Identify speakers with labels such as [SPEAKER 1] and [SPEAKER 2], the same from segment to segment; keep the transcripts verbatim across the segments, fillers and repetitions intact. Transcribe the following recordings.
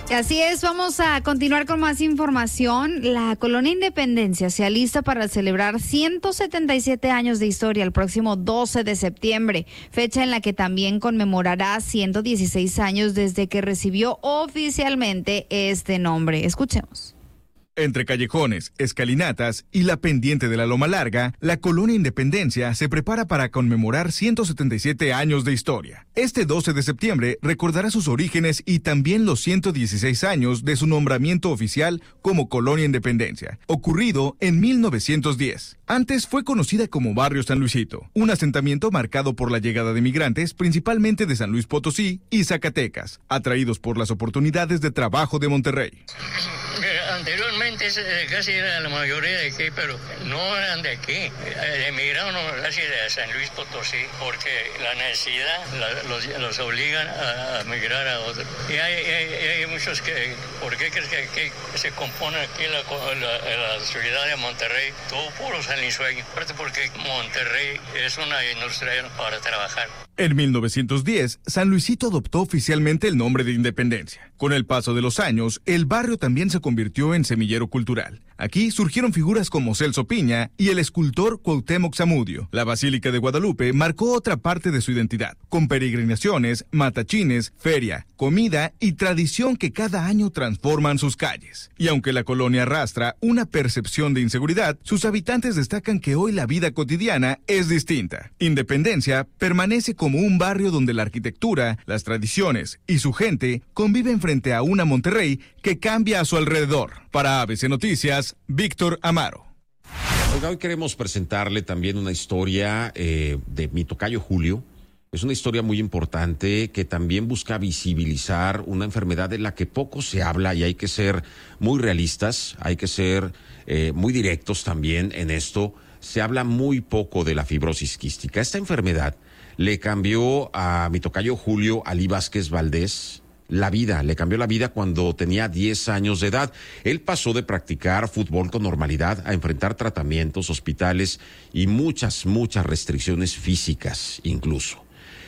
[SPEAKER 1] Así es, vamos a continuar con más información. La Colonia Independencia se alista para celebrar ciento setenta y siete años de historia el próximo doce de septiembre, fecha en la que también conmemorará ciento dieciséis años desde que recibió oficialmente este nombre. Escuchemos.
[SPEAKER 2] Entre callejones, escalinatas y la pendiente de la Loma Larga, la Colonia Independencia se prepara para conmemorar ciento setenta y siete años de historia. Este doce de septiembre recordará sus orígenes y también los ciento dieciséis años de su nombramiento oficial como Colonia Independencia, ocurrido en mil novecientos diez. Antes fue conocida como Barrio San Luisito, un asentamiento marcado por la llegada de migrantes principalmente de San Luis Potosí y Zacatecas, atraídos por las oportunidades de trabajo de Monterrey.
[SPEAKER 3] Anteriormente casi era la mayoría de aquí, pero no eran de aquí. Emigraron casi de San Luis Potosí porque la necesidad la, los, los obligan a, a migrar a otro. Y hay, hay, hay muchos que, ¿por qué crees que aquí se compone aquí la, la, la ciudad de Monterrey? Todo puro sanlisueño. Aparte porque Monterrey es una industria para trabajar.
[SPEAKER 2] En mil novecientos diez, San Luisito adoptó oficialmente el nombre de Independencia. Con el paso de los años, el barrio también se convirtió en semillero cultural. Aquí surgieron figuras como Celso Piña y el escultor Cuauhtémoc Zamudio. La Basílica de Guadalupe marcó otra parte de su identidad, con peregrinaciones, matachines, feria, comida y tradición que cada año transforman sus calles. Y aunque la colonia arrastra una percepción de inseguridad, sus habitantes destacan que hoy la vida cotidiana es distinta. Independencia permanece como un barrio donde la arquitectura, las tradiciones y su gente conviven frente a una Monterrey que cambia a su alrededor. Para A B C Noticias, Víctor Amaro.
[SPEAKER 4] Oiga, hoy queremos presentarle también una historia eh, de mi tocayo Julio. Es una historia muy importante que también busca visibilizar una enfermedad de la que poco se habla y hay que ser muy realistas, hay que ser eh, muy directos también en esto. Se habla muy poco de la fibrosis quística. Esta enfermedad le cambió a mi tocayo Julio Alí Vázquez Valdés la vida, le cambió la vida cuando tenía diez años de edad. Él pasó de practicar fútbol con normalidad a enfrentar tratamientos, hospitales y muchas, muchas restricciones físicas incluso.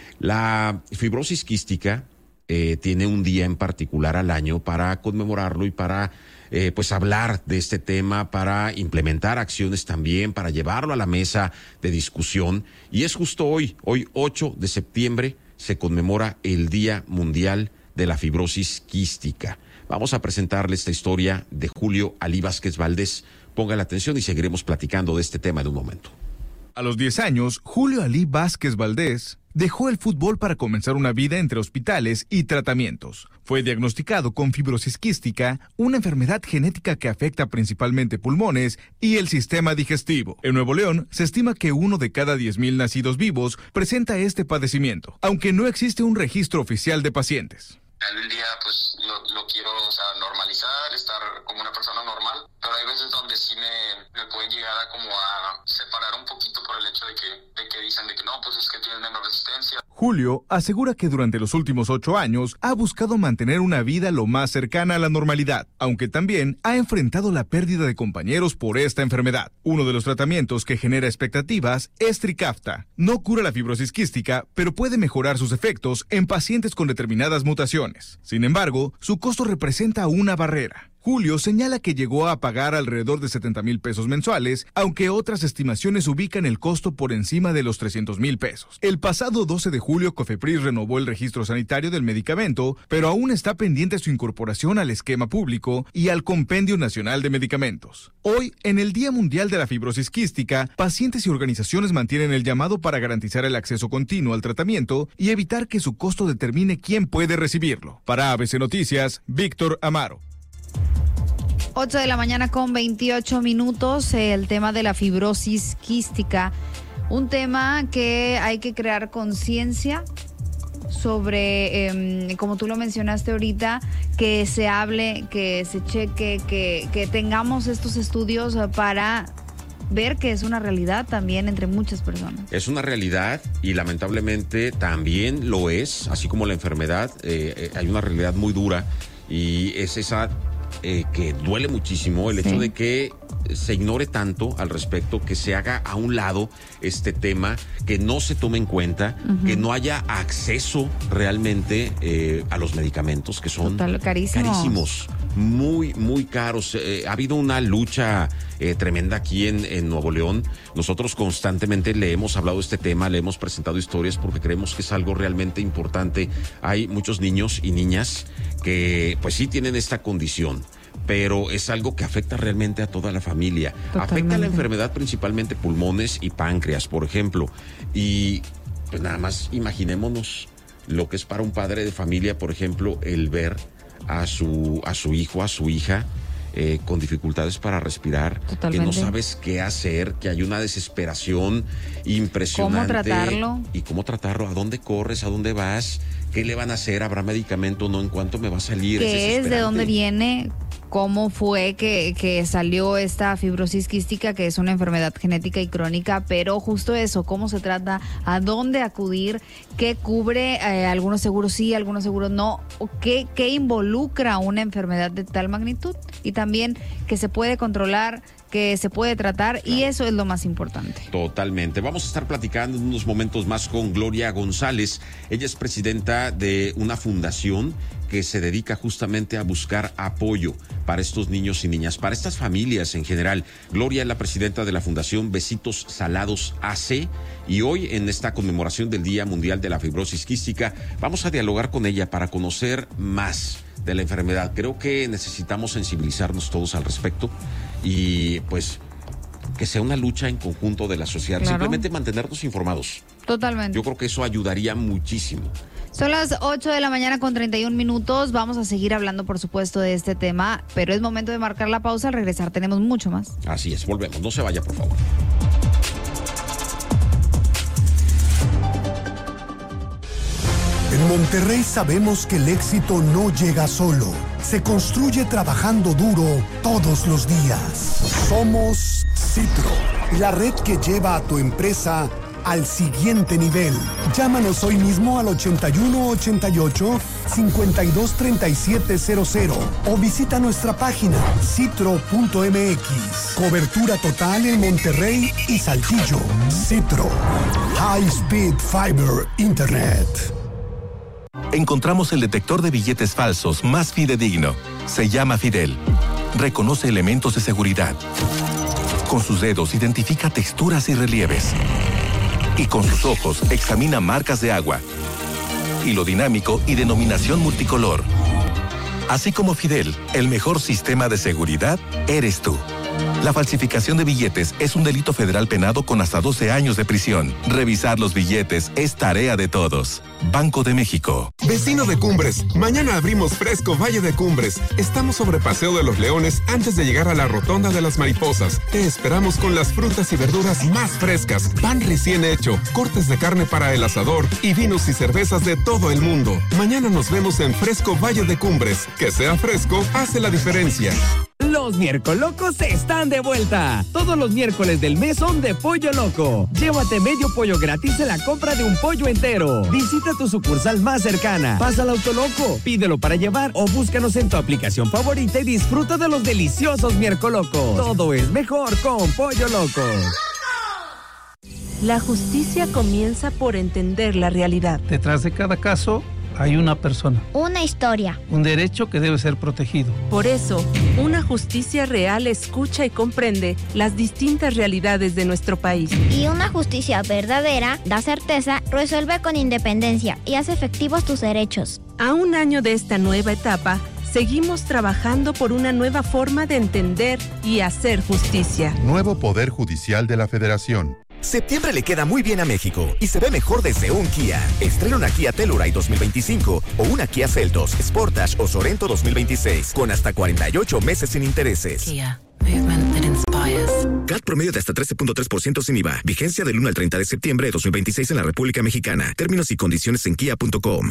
[SPEAKER 4] La fibrosis quística eh, tiene un día en particular al año para conmemorarlo y para eh, pues hablar de este tema, para implementar acciones también, para llevarlo a la mesa de discusión. Y es justo hoy, hoy ocho de septiembre, se conmemora el Día Mundial de la Fibrosis Quística. Vamos a presentarle esta historia de Julio Alí Vázquez Valdés. Ponga la atención y seguiremos platicando de este tema en un momento.
[SPEAKER 2] A los diez años, Julio Alí Vázquez Valdés dejó el fútbol para comenzar una vida entre hospitales y tratamientos. Fue diagnosticado con fibrosis quística, una enfermedad genética que afecta principalmente pulmones y el sistema digestivo. En Nuevo León, se estima que uno de cada diez mil nacidos vivos presenta este padecimiento, aunque no existe un registro oficial de pacientes.
[SPEAKER 5] El día, pues, lo, lo quiero, o sea, normalizar, estar como una persona normal, pero hay veces donde sí me, me pueden llegar a como a separar un poquito por el hecho de que, de que dicen de que no, pues es que tienes menos resistencia.
[SPEAKER 2] Julio asegura que durante los últimos ocho años ha buscado mantener una vida lo más cercana a la normalidad, aunque también ha enfrentado la pérdida de compañeros por esta enfermedad. Uno de los tratamientos que genera expectativas es Trikafta. No cura la fibrosis quística, pero puede mejorar sus efectos en pacientes con determinadas mutaciones. Sin embargo, su costo representa una barrera. Julio señala que llegó a pagar alrededor de setenta mil pesos mensuales, aunque otras estimaciones ubican el costo por encima de los trescientos mil pesos. El pasado doce de julio, COFEPRIS renovó el registro sanitario del medicamento, pero aún está pendiente su incorporación al esquema público y al Compendio Nacional de Medicamentos. Hoy, en el Día Mundial de la Fibrosis Quística, pacientes y organizaciones mantienen el llamado para garantizar el acceso continuo al tratamiento y evitar que su costo determine quién puede recibirlo. Para A B C Noticias, Víctor Amaro.
[SPEAKER 1] ocho de la mañana con veintiocho minutos, el tema de la fibrosis quística, un tema que hay que crear conciencia sobre, eh, como tú lo mencionaste ahorita, que se hable, que se cheque, que, que tengamos estos estudios para ver que es una realidad también entre muchas personas.
[SPEAKER 4] Es una realidad y lamentablemente también lo es, así como la enfermedad, eh, eh, hay una realidad muy dura y es esa... Eh, que duele muchísimo el hecho sí. de que se ignore tanto al respecto, que se haga a un lado este tema, que no se tome en cuenta, uh-huh. que no haya acceso realmente eh, a los medicamentos, que son
[SPEAKER 1] Total, carísimos.
[SPEAKER 4] carísimos, muy, muy caros. Eh, ha habido una lucha eh, tremenda aquí en, en Nuevo León. Nosotros constantemente le hemos hablado de este tema, le hemos presentado historias porque creemos que es algo realmente importante. Hay muchos niños y niñas que pues sí tienen esta condición, pero es algo que afecta realmente a toda la familia. Totalmente. Afecta a la enfermedad principalmente pulmones y páncreas, por ejemplo. Y pues nada más imaginémonos lo que es para un padre de familia, por ejemplo, el ver a su, a su hijo, a su hija, eh, con dificultades para respirar, Totalmente. que no sabes qué hacer, que hay una desesperación impresionante.
[SPEAKER 1] ¿Cómo tratarlo?
[SPEAKER 4] ¿Y cómo tratarlo? ¿A dónde corres? ¿A dónde vas? ¿Qué le van a hacer? ¿Habrá medicamento? ¿No? ¿En cuánto me va a salir?
[SPEAKER 1] ¿Qué es? ¿De dónde viene? ¿Cómo fue que, que salió esta fibrosis quística, que es una enfermedad genética y crónica? Pero justo eso, ¿cómo se trata? ¿A dónde acudir? ¿Qué cubre? Eh, algunos seguros sí, algunos seguros no. ¿Qué, ¿Qué involucra una enfermedad de tal magnitud? Y también que se puede controlar, que se puede tratar, claro. Y eso es lo más importante.
[SPEAKER 4] Totalmente. Vamos a estar platicando en unos momentos más con Gloria González. Ella es presidenta de una fundación que se dedica justamente a buscar apoyo para estos niños y niñas, para estas familias en general. Gloria es la presidenta de la Fundación Besitos Salados A C, y hoy en esta conmemoración del Día Mundial de la Fibrosis Quística vamos a dialogar con ella para conocer más de la enfermedad. Creo que necesitamos sensibilizarnos todos al respecto y pues que sea una lucha en conjunto de la sociedad, claro. Simplemente mantenernos informados.
[SPEAKER 1] Totalmente.
[SPEAKER 4] Yo creo que eso ayudaría muchísimo.
[SPEAKER 1] Son las ocho de la mañana con treinta y un minutos. Vamos a seguir hablando, por supuesto, de este tema, pero es momento de marcar la pausa. Al regresar tenemos mucho más.
[SPEAKER 4] Así es, volvemos. No se vaya, por favor.
[SPEAKER 6] En Monterrey sabemos que el éxito no llega solo. Se construye trabajando duro todos los días. Somos Citro, la red que lleva a tu empresa al siguiente nivel. Llámanos hoy mismo al ochenta y uno ochenta y ocho, cincuenta y dos treinta y siete cero cero o visita nuestra página citro punto m x. Cobertura total en Monterrey y Saltillo. Citro, High Speed Fiber Internet.
[SPEAKER 7] Encontramos el detector de billetes falsos más fidedigno. Se llama Fidel. Reconoce elementos de seguridad. Con sus dedos identifica texturas y relieves. Y con sus ojos examina marcas de agua. Hilo dinámico y denominación multicolor. Así como Fidel, el mejor sistema de seguridad eres tú. La falsificación de billetes es un delito federal penado con hasta doce años de prisión. Revisar los billetes es tarea de todos. Banco de México.
[SPEAKER 8] Vecino de Cumbres, mañana abrimos Fresco Valle de Cumbres. Estamos sobre Paseo de los Leones antes de llegar a la Rotonda de las Mariposas. Te esperamos con las frutas y verduras más frescas, pan recién hecho, cortes de carne para el asador y vinos y cervezas de todo el mundo. Mañana nos vemos en Fresco Valle de Cumbres. Que sea fresco hace la diferencia.
[SPEAKER 9] Los Miércolocos están de vuelta. Todos los miércoles del mes son de Pollo Loco. Llévate medio pollo gratis en la compra de un pollo entero. Visita tu sucursal más cercana. Pasa al Autoloco, pídelo para llevar o búscanos en tu aplicación favorita y disfruta de los deliciosos Miércolocos. Todo es mejor con Pollo Loco.
[SPEAKER 10] La justicia comienza por entender la realidad.
[SPEAKER 11] Detrás de cada caso hay una persona.
[SPEAKER 12] Una historia.
[SPEAKER 11] Un derecho que debe ser protegido.
[SPEAKER 10] Por eso, una justicia real escucha y comprende las distintas realidades de nuestro país.
[SPEAKER 12] Y una justicia verdadera da certeza, resuelve con independencia y hace efectivos tus derechos.
[SPEAKER 10] A un año de esta nueva etapa, seguimos trabajando por una nueva forma de entender y hacer justicia.
[SPEAKER 13] Nuevo Poder Judicial de la Federación.
[SPEAKER 14] Septiembre le queda muy bien a México y se ve mejor desde un Kia. Estrena una Kia Telluride dos mil veinticinco o una Kia Seltos, Sportage o Sorento dos mil veintiséis con hasta cuarenta y ocho meses sin intereses.
[SPEAKER 15] Kia, movement that inspires.
[SPEAKER 14] C A T promedio de hasta trece punto tres por ciento sin I V A. Vigencia del uno al treinta de septiembre de dos mil veintiséis en la República Mexicana. Términos y condiciones en kia punto com.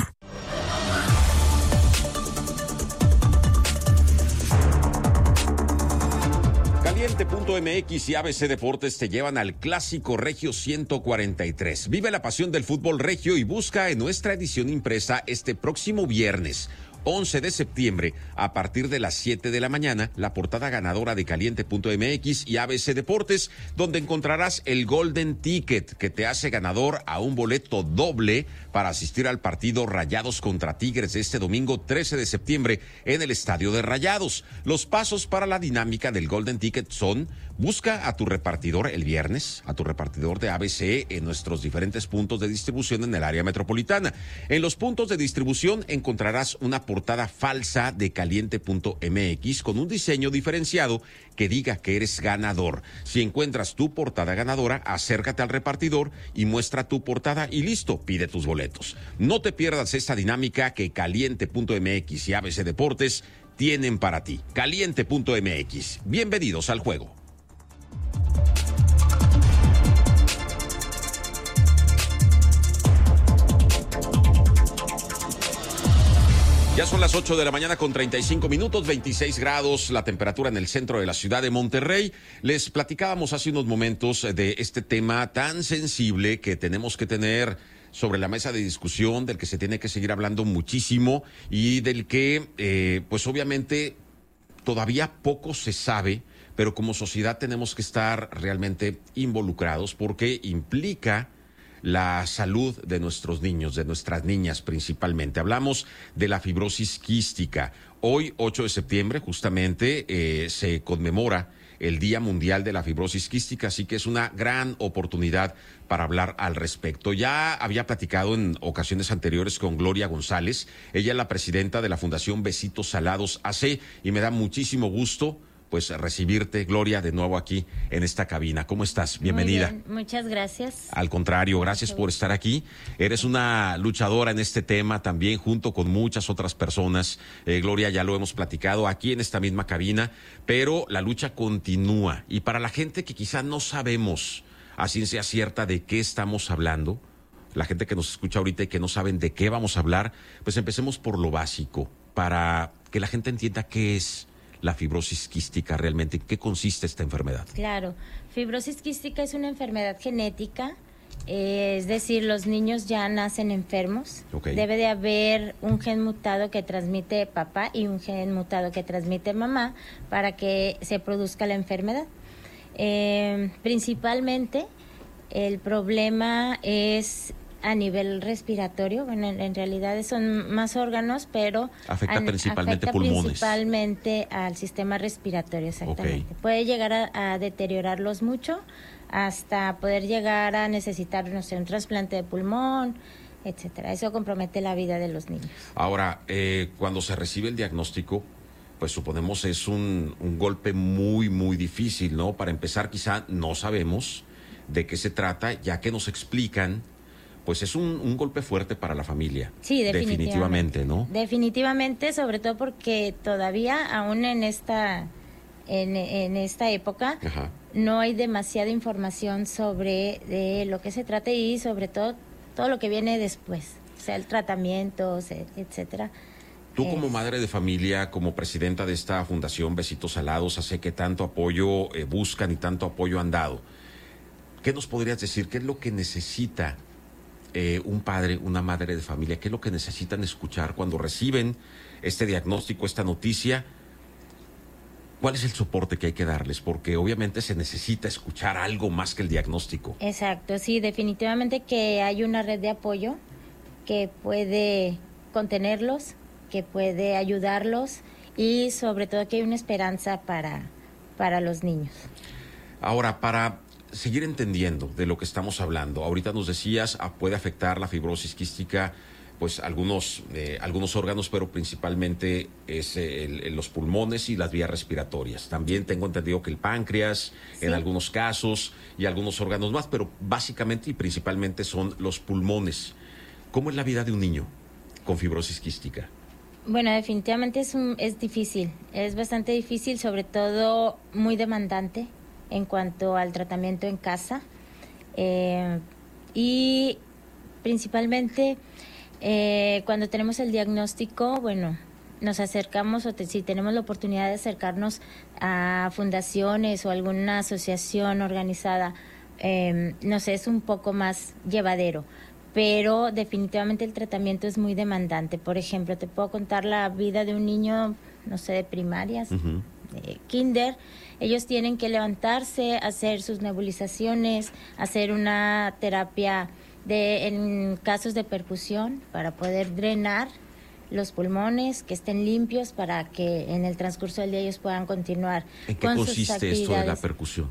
[SPEAKER 4] Punto M X y A B C Deportes te llevan al Clásico Regio ciento cuarenta y tres. Vive la pasión del fútbol regio y busca en nuestra edición impresa este próximo viernes, once de septiembre, a partir de las siete de la mañana, la portada ganadora de Caliente punto M X y A B C Deportes, donde encontrarás el Golden Ticket, que te hace ganador a un boleto doble para asistir al partido Rayados contra Tigres de este domingo trece de septiembre en el Estadio de Rayados. Los pasos para la dinámica del Golden Ticket son: busca a tu repartidor el viernes, a tu repartidor de A B C en nuestros diferentes puntos de distribución en el área metropolitana. En los puntos de distribución encontrarás una portada falsa de Caliente punto M X con un diseño diferenciado que diga que eres ganador. Si encuentras tu portada ganadora, acércate al repartidor y muestra tu portada y listo, pide tus boletos. No te pierdas esta dinámica que Caliente punto M X y A B C Deportes tienen para ti. Caliente punto M X. Bienvenidos al juego. Ya son las ocho de la mañana con treinta y cinco minutos, veintiséis grados la temperatura en el centro de la ciudad de Monterrey. Les platicábamos hace unos momentos de este tema tan sensible que tenemos que tener sobre la mesa de discusión, del que se tiene que seguir hablando muchísimo y del que, eh, pues obviamente, todavía poco se sabe, pero como sociedad tenemos que estar realmente involucrados porque implica la salud de nuestros niños, de nuestras niñas principalmente. Hablamos de la fibrosis quística. Hoy, ocho de septiembre, justamente eh, se conmemora el Día Mundial de la Fibrosis Quística, así que es una gran oportunidad para hablar al respecto. Ya había platicado en ocasiones anteriores con Gloria González, ella es la presidenta de la Fundación Besitos Salados A C, y me da muchísimo gusto pues recibirte, Gloria, de nuevo aquí en esta cabina. ¿Cómo estás? Bienvenida.
[SPEAKER 16] Muy bien, muchas gracias.
[SPEAKER 4] Al contrario, gracias por estar aquí. Eres una luchadora en este tema también, junto con muchas otras personas. Eh, Gloria, ya lo hemos platicado aquí en esta misma cabina, pero la lucha continúa. Y para la gente que quizá no sabemos a ciencia cierta de qué estamos hablando, la gente que nos escucha ahorita y que no saben de qué vamos a hablar, pues empecemos por lo básico, para que la gente entienda qué es la fibrosis quística realmente, ¿en qué consiste esta enfermedad?
[SPEAKER 16] Claro, fibrosis quística es una enfermedad genética, eh, es decir, los niños ya nacen enfermos. Okay. Debe de haber un gen mutado que transmite papá y un gen mutado que transmite mamá para que se produzca la enfermedad. Eh, principalmente, el problema es a nivel respiratorio. Bueno, en, en realidad son más órganos, pero
[SPEAKER 4] afecta an, principalmente
[SPEAKER 16] afecta
[SPEAKER 4] pulmones.
[SPEAKER 16] Principalmente al sistema respiratorio, exactamente. Okay. Puede llegar a, a deteriorarlos mucho, hasta poder llegar a necesitar, no sé, un trasplante de pulmón, etcétera. Eso compromete la vida de los niños.
[SPEAKER 4] Ahora, eh, cuando se recibe el diagnóstico, pues suponemos es un, un golpe muy, muy difícil, ¿no? Para empezar, quizá no sabemos de qué se trata, ya que nos explican, pues es un, un golpe fuerte para la familia.
[SPEAKER 16] Sí, definitivamente.
[SPEAKER 4] Definitivamente, ¿no?
[SPEAKER 16] Definitivamente, sobre todo porque todavía, aún en esta, en, en esta época, Ajá. no hay demasiada información sobre de lo que se trata y sobre todo todo lo que viene después, o sea, el tratamiento, etcétera.
[SPEAKER 4] Tú como es... madre de familia, como presidenta de esta Fundación Besitos Salados, sé que tanto apoyo eh, buscan y tanto apoyo han dado. ¿Qué nos podrías decir? ¿Qué es lo que necesita Eh, un padre, una madre de familia? ¿Qué es lo que necesitan escuchar cuando reciben este diagnóstico, esta noticia? ¿Cuál es el soporte que hay que darles? Porque obviamente se necesita escuchar algo más que el diagnóstico.
[SPEAKER 16] Exacto, sí, definitivamente que hay una red de apoyo que puede contenerlos, que puede ayudarlos y sobre todo que hay una esperanza para, para los niños.
[SPEAKER 4] Ahora, para seguir entendiendo de lo que estamos hablando, ahorita nos decías, ah, puede afectar la fibrosis quística pues algunos eh, algunos órganos, pero principalmente es el, el, los pulmones y las vías respiratorias. También tengo entendido que el páncreas, sí, en algunos casos, y algunos órganos más, pero básicamente y principalmente son los pulmones. ¿Cómo es la vida de un niño con fibrosis quística?
[SPEAKER 16] Bueno, definitivamente es un, es difícil, es bastante difícil, sobre todo muy demandante en cuanto al tratamiento en casa, eh, y principalmente eh, cuando tenemos el diagnóstico, bueno, nos acercamos, o te, si tenemos la oportunidad de acercarnos a fundaciones o alguna asociación organizada, eh, no sé, es un poco más llevadero, pero definitivamente el tratamiento es muy demandante. Por ejemplo, te puedo contar la vida de un niño, no sé, de primarias, uh-huh. de kinder. Ellos tienen que levantarse, hacer sus nebulizaciones, hacer una terapia de, en casos de percusión para poder drenar los pulmones, que estén limpios para que en el transcurso del día ellos puedan continuar.
[SPEAKER 4] ¿En qué
[SPEAKER 16] con
[SPEAKER 4] consiste
[SPEAKER 16] sus
[SPEAKER 4] esto de la percusión?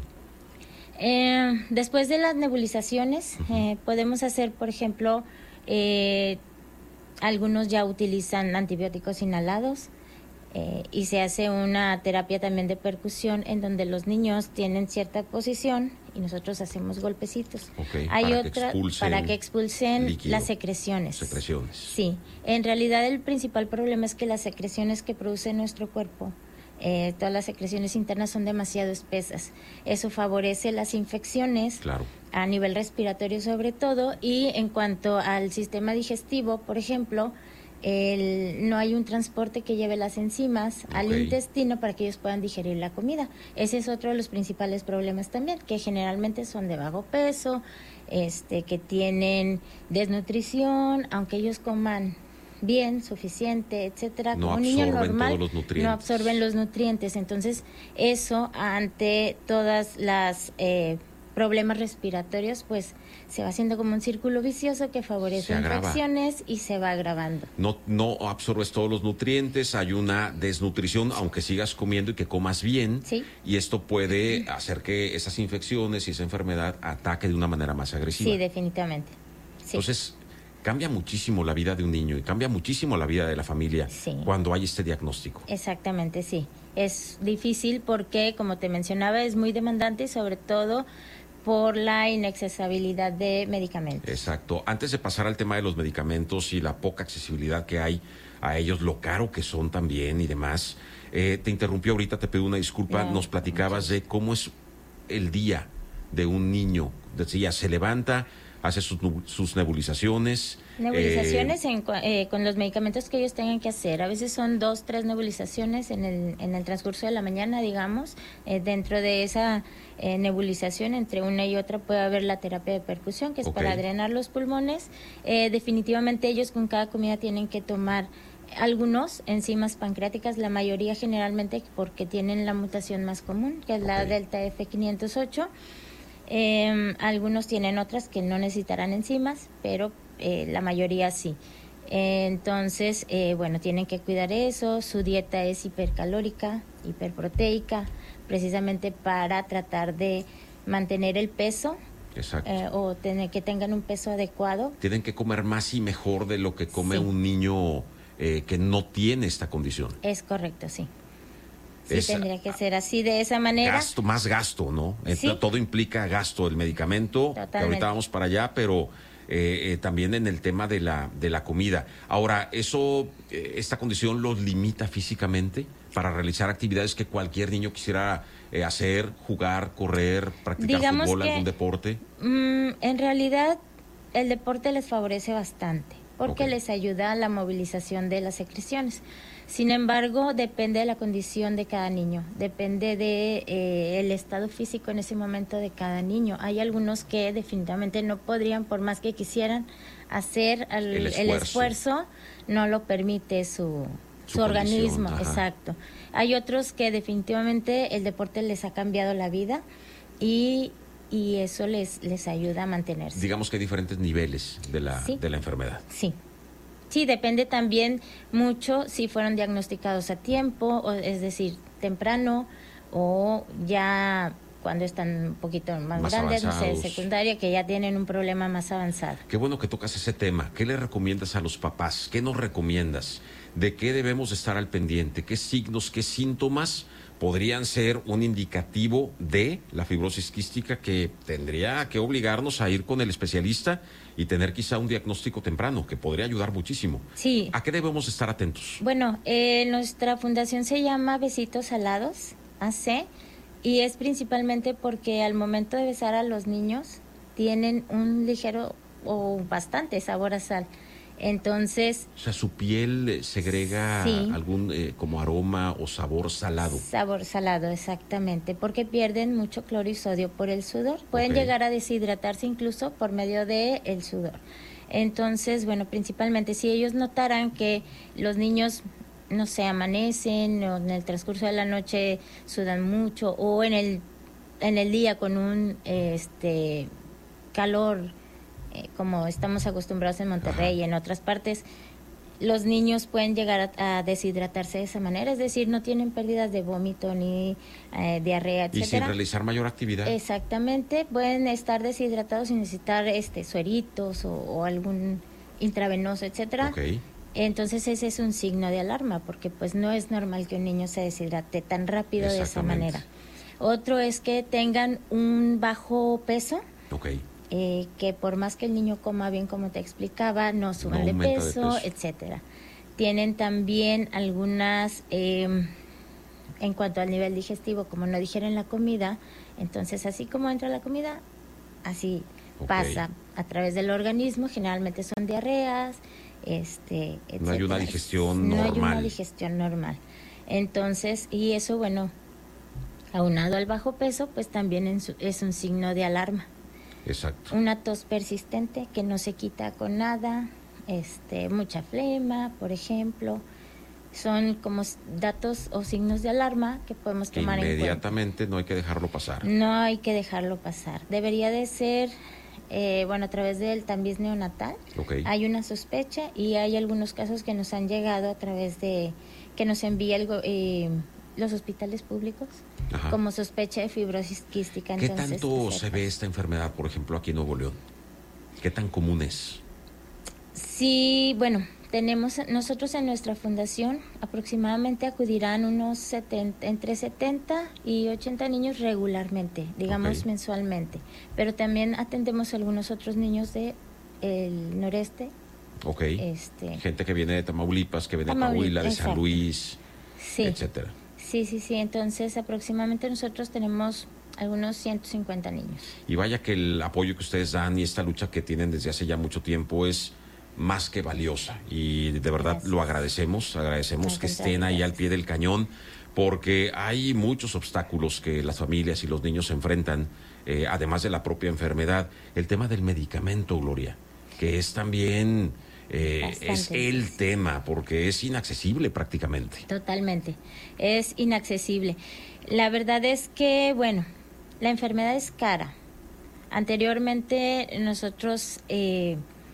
[SPEAKER 16] Eh, después de las nebulizaciones, uh-huh. eh, podemos hacer, por ejemplo, eh, algunos ya utilizan antibióticos inhalados, eh, y se hace una terapia también de percusión en donde los niños tienen cierta posición y nosotros hacemos golpecitos.
[SPEAKER 4] Okay,
[SPEAKER 16] Hay
[SPEAKER 4] para
[SPEAKER 16] otra
[SPEAKER 4] que
[SPEAKER 16] para que expulsen
[SPEAKER 4] líquido,
[SPEAKER 16] las secreciones.
[SPEAKER 4] Secreciones.
[SPEAKER 16] Sí, en realidad el principal problema es que las secreciones que produce nuestro cuerpo, Eh, todas las secreciones internas son demasiado espesas. Eso favorece las infecciones,
[SPEAKER 4] claro,
[SPEAKER 16] a nivel respiratorio sobre todo, y en cuanto al sistema digestivo, por ejemplo, el, no hay un transporte que lleve las enzimas okay. al intestino para que ellos puedan digerir la comida. Ese es otro de los principales problemas también, que generalmente son de bajo peso, este, que tienen desnutrición, aunque ellos coman bien, suficiente, etcétera,
[SPEAKER 4] no
[SPEAKER 16] como un niño normal,
[SPEAKER 4] todos los nutrientes.
[SPEAKER 16] No absorben los nutrientes. Entonces, eso ante todas las eh, problemas respiratorios, pues se va haciendo como un círculo vicioso que favorece infecciones y se va agravando.
[SPEAKER 4] No, no absorbes todos los nutrientes, hay una desnutrición, aunque sigas comiendo y que comas bien,
[SPEAKER 16] ¿sí?
[SPEAKER 4] Y esto puede hacer que esas infecciones y esa enfermedad ataque de una manera más agresiva.
[SPEAKER 16] Sí, definitivamente. Sí.
[SPEAKER 4] Entonces, cambia muchísimo la vida de un niño y cambia muchísimo la vida de la familia
[SPEAKER 16] sí.
[SPEAKER 4] cuando hay este diagnóstico.
[SPEAKER 16] Exactamente, sí. Es difícil porque, como te mencionaba, es muy demandante y sobre todo por la inaccesibilidad de medicamentos.
[SPEAKER 4] Exacto. Antes de pasar al tema de los medicamentos y la poca accesibilidad que hay a ellos, lo caro que son también y demás, eh, te interrumpí ahorita, te pido una disculpa. No, Nos platicabas muchas. de cómo es el día de un niño. Decía, se levanta, hace sus, sus nebulizaciones.
[SPEAKER 16] Nebulizaciones eh, en, eh, con los medicamentos que ellos tengan que hacer. A veces son dos, tres nebulizaciones en el, en el transcurso de la mañana, digamos. Eh, dentro de esa eh, nebulización, entre una y otra, puede haber la terapia de percusión, que es okay. para drenar los pulmones. Eh, definitivamente ellos con cada comida tienen que tomar algunos enzimas pancreáticas, la mayoría generalmente porque tienen la mutación más común, que es okay. la delta F quinientos ocho. Eh, algunos tienen otras que no necesitarán enzimas, pero eh, la mayoría sí. Eh, entonces, eh, bueno, tienen que cuidar eso. Su dieta es hipercalórica, hiperproteica, precisamente para tratar de mantener el peso.
[SPEAKER 4] Exacto.
[SPEAKER 16] Eh, o tener que tengan un peso adecuado.
[SPEAKER 4] Tienen que comer más y mejor de lo que come sí. un niño eh, que no tiene esta condición.
[SPEAKER 16] Es correcto, sí. Sí, es, tendría que ser así, de esa manera.
[SPEAKER 4] Gasto, más gasto, ¿no?
[SPEAKER 16] ¿Sí?
[SPEAKER 4] Todo implica gasto, el medicamento,
[SPEAKER 16] Totalmente.
[SPEAKER 4] Que ahorita vamos para allá, pero eh, eh, también en el tema de la, de la comida. Ahora, ¿eso, eh, esta condición los limita físicamente para realizar actividades que cualquier niño quisiera eh, hacer, jugar, correr, practicar
[SPEAKER 16] Digamos
[SPEAKER 4] fútbol,
[SPEAKER 16] que,
[SPEAKER 4] algún deporte?
[SPEAKER 16] Mm, en realidad, el deporte les favorece bastante, porque
[SPEAKER 4] okay.
[SPEAKER 16] les ayuda a la movilización de las secreciones. Sin embargo, depende de la condición de cada niño, depende de eh, el estado físico en ese momento de cada niño. Hay algunos que definitivamente no podrían, por más que quisieran, hacer el, el, esfuerzo. el esfuerzo, no lo permite su, su, su organismo. Ajá. Exacto. Hay otros que definitivamente el deporte les ha cambiado la vida y, y eso les, les ayuda a mantenerse.
[SPEAKER 4] Digamos que hay diferentes niveles de la,
[SPEAKER 16] ¿Sí?
[SPEAKER 4] de la enfermedad.
[SPEAKER 16] Sí. Sí, depende también mucho si fueron diagnosticados a tiempo, o, es decir, temprano o ya cuando están un poquito más, más grandes, no sé, secundaria, que ya tienen un problema más avanzado.
[SPEAKER 4] Qué bueno que tocas ese tema. ¿Qué le recomiendas a los papás? ¿Qué nos recomiendas? ¿De qué debemos estar al pendiente? ¿Qué signos, qué síntomas podrían ser un indicativo de la fibrosis quística que tendría que obligarnos a ir con el especialista y tener quizá un diagnóstico temprano que podría ayudar muchísimo?
[SPEAKER 16] Sí.
[SPEAKER 4] ¿A qué debemos estar atentos?
[SPEAKER 16] Bueno, eh, nuestra fundación se llama Besitos Alados, A C, y es principalmente porque al momento de besar a los niños tienen un ligero o bastante sabor a sal. Entonces...
[SPEAKER 4] O sea, su piel segrega
[SPEAKER 16] sí.
[SPEAKER 4] algún eh, como aroma o sabor salado.
[SPEAKER 16] Sabor salado, exactamente, porque pierden mucho cloro y sodio por el sudor. Pueden okay. llegar a deshidratarse incluso por medio del sudor. Entonces, bueno, principalmente si ellos notaran que los niños, no sé, amanecen o en el transcurso de la noche sudan mucho o en el en el día con un este calor eh, como estamos acostumbrados en Monterrey y en otras partes, los niños pueden llegar a, a deshidratarse de esa manera, es decir, no tienen pérdidas de vómito ni eh, diarrea, etcétera.
[SPEAKER 4] Y sin realizar mayor actividad.
[SPEAKER 16] Exactamente, pueden estar deshidratados y necesitar este sueritos o, o algún intravenoso, etcétera.
[SPEAKER 4] Okay.
[SPEAKER 16] Entonces ese es un signo de alarma, porque pues no es normal que un niño se deshidrate tan rápido de esa manera. Otro es que tengan un bajo peso.
[SPEAKER 4] Okay.
[SPEAKER 16] Eh, que por más que el niño coma bien, como te explicaba, no suban no de, peso, de peso, etcétera. Tienen también algunas, eh, en cuanto al nivel digestivo, como no digieren la comida, entonces así como entra la comida, así okay. pasa a través del organismo, generalmente son diarreas, este, etcétera.
[SPEAKER 4] No hay una digestión
[SPEAKER 16] no
[SPEAKER 4] normal.
[SPEAKER 16] No hay una digestión normal. Entonces, y eso, bueno, aunado al bajo peso, pues también es un signo de alarma.
[SPEAKER 4] Exacto.
[SPEAKER 16] Una tos persistente que no se quita con nada, este, mucha flema, por ejemplo, son como datos o signos de alarma que podemos
[SPEAKER 4] que
[SPEAKER 16] tomar en cuenta.
[SPEAKER 4] Inmediatamente no hay que dejarlo pasar.
[SPEAKER 16] No hay que dejarlo pasar. Debería de ser, eh, bueno, a través del tamiz neonatal.
[SPEAKER 4] Okay.
[SPEAKER 16] Hay una sospecha y hay algunos casos que nos han llegado a través de, que nos envía el, eh, los hospitales públicos. Ajá. Como sospecha de fibrosis quística.
[SPEAKER 4] ¿Qué
[SPEAKER 16] Entonces,
[SPEAKER 4] tanto se ve esta enfermedad, por ejemplo, aquí en Nuevo León? ¿Qué tan común es?
[SPEAKER 16] Sí, bueno, tenemos nosotros en nuestra fundación aproximadamente acudirán unos setenta, entre setenta y ochenta niños regularmente, digamos okay. mensualmente, pero también atendemos a algunos otros niños de el noreste.
[SPEAKER 4] Ok.
[SPEAKER 16] Este,
[SPEAKER 4] gente que viene de Tamaulipas, que viene de Coahuila, de exacto. San Luis,
[SPEAKER 16] sí.
[SPEAKER 4] etcétera.
[SPEAKER 16] Sí, sí, sí. Entonces, aproximadamente nosotros tenemos algunos ciento cincuenta niños.
[SPEAKER 4] Y vaya que el apoyo que ustedes dan y esta lucha que tienen desde hace ya mucho tiempo es más que valiosa. Y de verdad gracias. Lo agradecemos, agradecemos que estén ahí al pie del cañón, porque hay muchos obstáculos que las familias y los niños se enfrentan, eh, además de la propia enfermedad. El tema del medicamento, Gloria, que es también... Eh, es el tema, porque es inaccesible prácticamente.
[SPEAKER 16] Totalmente, es inaccesible. La verdad es que, bueno, la enfermedad es cara. Anteriormente nosotros, eh,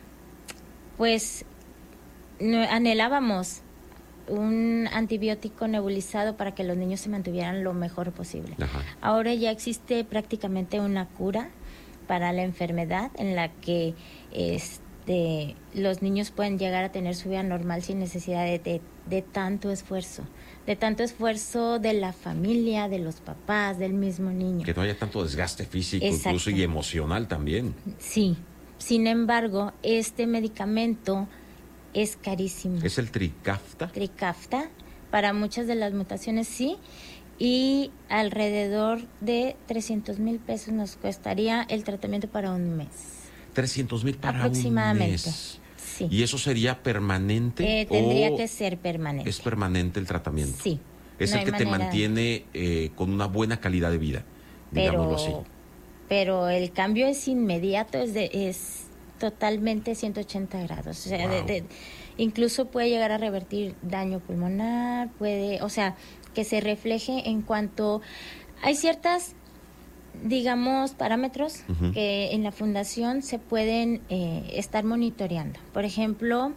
[SPEAKER 16] pues, no, anhelábamos un antibiótico nebulizado para que los niños se mantuvieran lo mejor posible.
[SPEAKER 4] Ajá.
[SPEAKER 16] Ahora ya existe prácticamente una cura para la enfermedad en la que... Este, De, los niños pueden llegar a tener su vida normal sin necesidad de, de, de tanto esfuerzo, de tanto esfuerzo de la familia, de los papás, del mismo niño.
[SPEAKER 4] Que no haya tanto desgaste físico,
[SPEAKER 16] exacto.
[SPEAKER 4] incluso y emocional también.
[SPEAKER 16] Sí, sin embargo, este medicamento es carísimo.
[SPEAKER 4] ¿Es el Trikafta?
[SPEAKER 16] Trikafta, para muchas de las mutaciones sí, y alrededor de trescientos mil pesos nos costaría el tratamiento para un mes.
[SPEAKER 4] trescientos mil para
[SPEAKER 16] aproximadamente,
[SPEAKER 4] un mes.
[SPEAKER 16] Sí.
[SPEAKER 4] ¿Y eso sería permanente?
[SPEAKER 16] Eh, tendría
[SPEAKER 4] o
[SPEAKER 16] que ser permanente.
[SPEAKER 4] ¿Es permanente el tratamiento?
[SPEAKER 16] Sí.
[SPEAKER 4] Es
[SPEAKER 16] no
[SPEAKER 4] el que te
[SPEAKER 16] manera...
[SPEAKER 4] mantiene eh, con una buena calidad de vida, digámoslo
[SPEAKER 16] pero,
[SPEAKER 4] así.
[SPEAKER 16] Pero el cambio es inmediato, es, de, es totalmente ciento ochenta grados. O sea,
[SPEAKER 4] wow.
[SPEAKER 16] de, de, incluso puede llegar a revertir daño pulmonar, puede, o sea, que se refleje en cuanto... Hay ciertas... digamos, parámetros uh-huh. que en la fundación se pueden eh, estar monitoreando. Por ejemplo,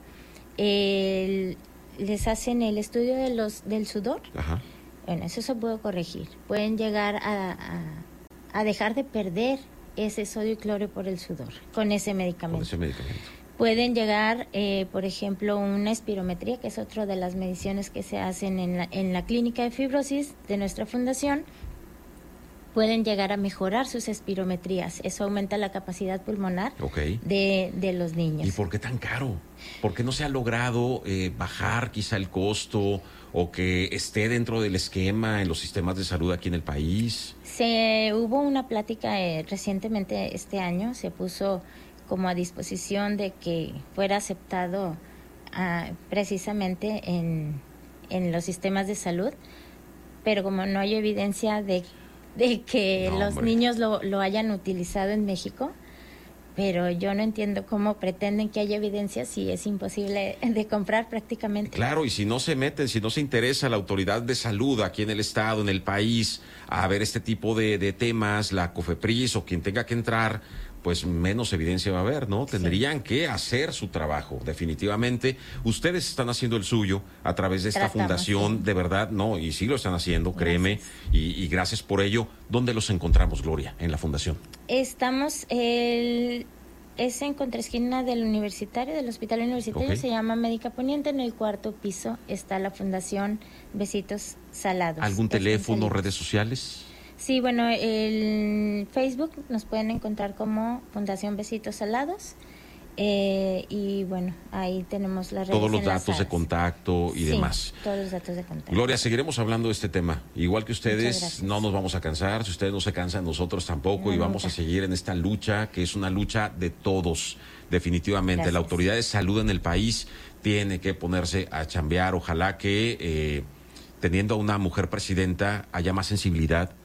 [SPEAKER 16] el, les hacen el estudio de los del sudor.
[SPEAKER 4] Ajá.
[SPEAKER 16] Bueno, eso se puede corregir. Pueden llegar a, a, a dejar de perder ese sodio y cloro por el sudor con ese medicamento.
[SPEAKER 4] Con ese medicamento.
[SPEAKER 16] Pueden llegar, eh, por ejemplo, una espirometría, que es otra de las mediciones que se hacen en la, en la clínica de fibrosis de nuestra fundación. Pueden llegar a mejorar sus espirometrías. Eso aumenta la capacidad pulmonar
[SPEAKER 4] okay.
[SPEAKER 16] de, de los niños.
[SPEAKER 4] ¿Y por qué tan caro? ¿Por qué no se ha logrado eh, bajar quizá el costo o que esté dentro del esquema en los sistemas de salud aquí en el país?
[SPEAKER 16] Se hubo una plática eh, recientemente este año, se puso como a disposición de que fuera aceptado uh, precisamente en, en los sistemas de salud, pero como no hay evidencia de de que
[SPEAKER 4] no,
[SPEAKER 16] los
[SPEAKER 4] hombre.
[SPEAKER 16] niños lo, lo hayan utilizado en México, pero yo no entiendo cómo pretenden que haya evidencia si es imposible de comprar prácticamente.
[SPEAKER 4] Claro, y si no se meten, si no se interesa la autoridad de salud aquí en el estado, en el país, a ver este tipo de, de temas, la COFEPRIS o quien tenga que entrar, pues menos evidencia va a haber, ¿no? Tendrían sí. que hacer su trabajo, definitivamente. Ustedes están haciendo el suyo a través de esta Tratamos, fundación, sí. de verdad, no, y sí lo están haciendo, créeme, y, y gracias por ello. ¿Dónde los encontramos, Gloria, en la fundación?
[SPEAKER 16] Estamos, el, es en contraesquina del universitario, del hospital universitario, okay. se llama Médica Poniente, en el cuarto piso está la fundación Besitos Salados.
[SPEAKER 4] ¿Algún teléfono, redes sociales?
[SPEAKER 16] Sí, bueno, el Facebook nos pueden encontrar como Fundación Besitos Salados eh, y bueno, ahí tenemos las redes
[SPEAKER 4] todos los
[SPEAKER 16] enlazadas.
[SPEAKER 4] datos de contacto y
[SPEAKER 16] sí,
[SPEAKER 4] demás.
[SPEAKER 16] todos los datos de contacto.
[SPEAKER 4] Gloria, seguiremos hablando de este tema. Igual que ustedes, no nos vamos a cansar. Si ustedes no se cansan, nosotros tampoco. No, y vamos nunca. a seguir en esta lucha, que es una lucha de todos, definitivamente. Gracias. La autoridad de salud en el país tiene que ponerse a chambear. Ojalá que, eh, teniendo a una mujer presidenta, haya más sensibilidad